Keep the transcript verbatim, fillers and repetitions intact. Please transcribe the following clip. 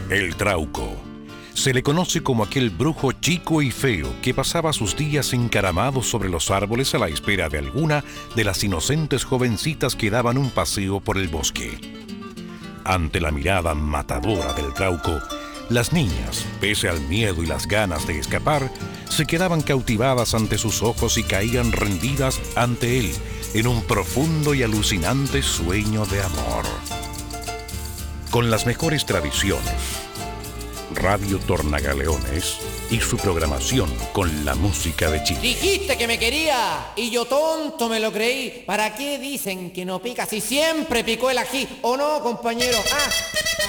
El Trauco. Se le conoce como aquel brujo chico y feo que pasaba sus días encaramado sobre los árboles a la espera de alguna de las inocentes jovencitas que daban un paseo por el bosque. Ante la mirada matadora del Trauco, las niñas, pese al miedo y las ganas de escapar, se quedaban cautivadas ante sus ojos y caían rendidas ante él en un profundo y alucinante sueño de amor. Con las mejores tradiciones, Radio Tornagaleones y su programación con la música de Chile. Dijiste que me quería y yo tonto me lo creí. ¿Para qué dicen que no pica si siempre picó el ají? ¿O no, compañero? Ah.